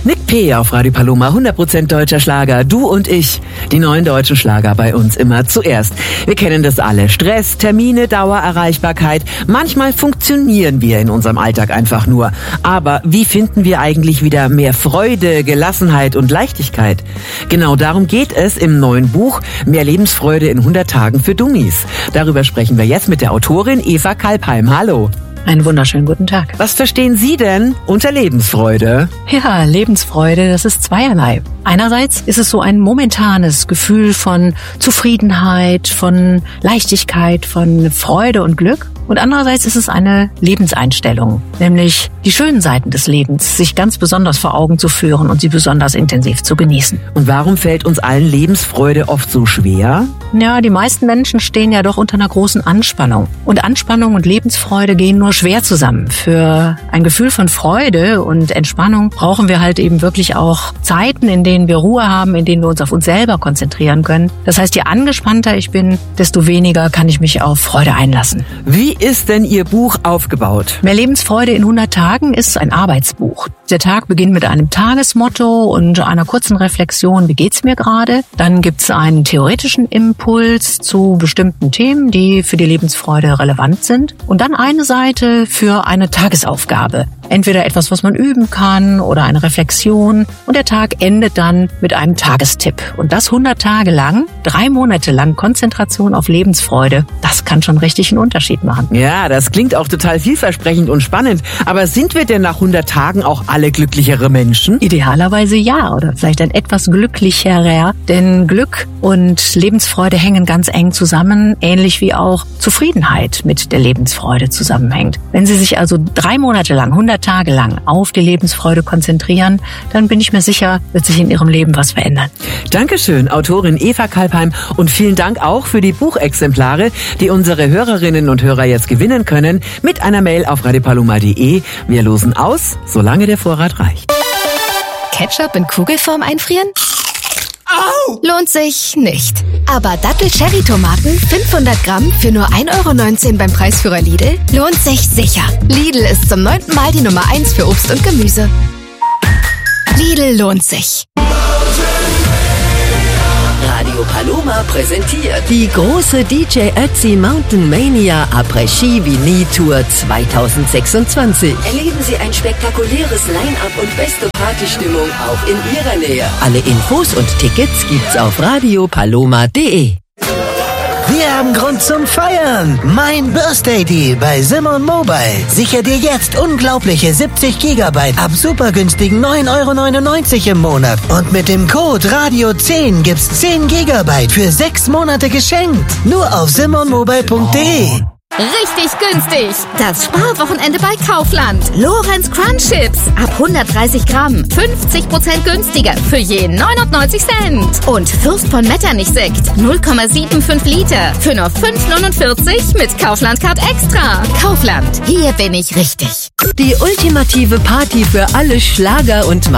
Nick P. auf Radio Paloma, 100% deutscher Schlager. Du und ich, die neuen deutschen Schlager bei uns immer zuerst. Wir kennen das alle. Stress, Termine, Dauererreichbarkeit. Manchmal funktionieren wir in unserem Alltag einfach nur. Aber wie finden wir eigentlich wieder mehr Freude, Gelassenheit und Leichtigkeit? Genau darum geht es im neuen Buch Mehr Lebensfreude in 100 Tagen für Dummies. Darüber sprechen wir jetzt mit der Autorin Eva Kalbheim. Hallo. Einen wunderschönen guten Tag. Was verstehen Sie denn unter Lebensfreude? Ja, Lebensfreude, das ist zweierlei. Einerseits ist es so ein momentanes Gefühl von Zufriedenheit, von Leichtigkeit, von Freude und Glück. Und andererseits ist es eine Lebenseinstellung, nämlich die schönen Seiten des Lebens, sich ganz besonders vor Augen zu führen und sie besonders intensiv zu genießen. Und warum fällt uns allen Lebensfreude oft so schwer? Ja, die meisten Menschen stehen ja doch unter einer großen Anspannung. Und Anspannung und Lebensfreude gehen nur schwer zusammen. Für ein Gefühl von Freude und Entspannung brauchen wir halt eben wirklich auch Zeiten, in denen wir Ruhe haben, in denen wir uns auf uns selber konzentrieren können. Das heißt, je angespannter ich bin, desto weniger kann ich mich auf Freude einlassen. Wie ist denn Ihr Buch aufgebaut? Mehr Lebensfreude in 100 Tagen ist ein Arbeitsbuch. Der Tag beginnt mit einem Tagesmotto und einer kurzen Reflexion, wie geht's mir gerade? Dann gibt's einen theoretischen Impuls zu bestimmten Themen, die für die Lebensfreude relevant sind. Und dann eine Seite für eine Tagesaufgabe. Entweder etwas, was man üben kann oder eine Reflexion. Und der Tag endet dann mit einem Tagestipp. Und das 100 Tage lang, 3 Monate lang Konzentration auf Lebensfreude. Das kann schon richtig einen Unterschied machen. Ja, das klingt auch total vielversprechend und spannend. Aber sind wir denn nach 100 Tagen auch alle glücklichere Menschen? Idealerweise ja, oder vielleicht ein etwas glücklicherer. Denn Glück und Lebensfreude hängen ganz eng zusammen, ähnlich wie auch Zufriedenheit mit der Lebensfreude zusammenhängt. Wenn Sie sich also 3 Monate lang, 100 Tage lang auf die Lebensfreude konzentrieren, dann bin ich mir sicher, wird sich in Ihrem Leben was verändern. Dankeschön, Autorin Eva Kalbheim, und vielen Dank auch für die Buchexemplare, die unsere Hörerinnen und Hörer jetzt gewinnen können, mit einer Mail auf radiopaloma.de. Wir losen aus, solange der Vorrat reicht. Ketchup in Kugelform einfrieren? Au! Lohnt sich nicht. Aber Dattel-Cherry-Tomaten 500 Gramm für nur 1,19 € beim Preisführer Lidl lohnt sich sicher. Lidl ist zum 9. Mal die Nummer 1 für Obst und Gemüse. Lidl lohnt sich. Radio Paloma präsentiert die große DJ Ötzi Mountain Mania Après-Ski Vinyl Tour 2026. Erleben Sie ein spektakuläres Line-Up und beste Partystimmung auch in Ihrer Nähe. Alle Infos und Tickets gibt's auf radiopaloma.de. Wir haben Grund zum Feiern. Mein Birthday Deal bei Simon Mobile. Sicher dir jetzt unglaubliche 70 GB ab super günstigen 9,99 € im Monat. Und mit dem Code Radio10 gibt's 10 GB für 6 Monate geschenkt. Nur auf simonmobile.de. Richtig günstig. Das Sparwochenende bei Kaufland. Lorenz Crunch Chips ab 130 Gramm. 50% günstiger für je 99 Cent. Und Fürst von Metternich Sekt 0,75 Liter für nur 5,49 mit Kaufland Card Extra. Kaufland. Hier bin ich richtig. Die ultimative Party für alle Schlager- und